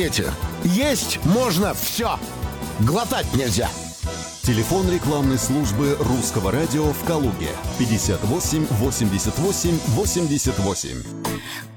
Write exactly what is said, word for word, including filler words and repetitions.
Помните, есть можно все, глотать нельзя. Телефон рекламной службы Русского радио в Калуге пятьдесят восемь восемьдесят восемь восемьдесят восемь.